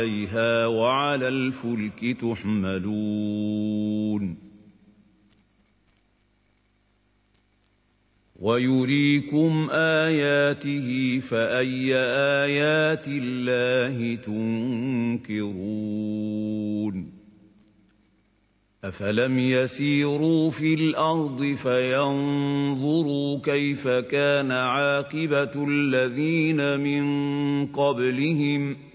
عَلَيْهَا وَعَلَى الْفُلْكِ تُحْمَلُونَ وَيُرِيكُمْ آيَاتِهِ فَأَيَّ آيَاتِ اللَّهِ تُنكِرُونَ أَفَلَمْ يَسِيرُوا فِي الْأَرْضِ فَيَنظُرُوا كَيْفَ كَانَ عَاقِبَةُ الَّذِينَ مِن قَبْلِهِمْ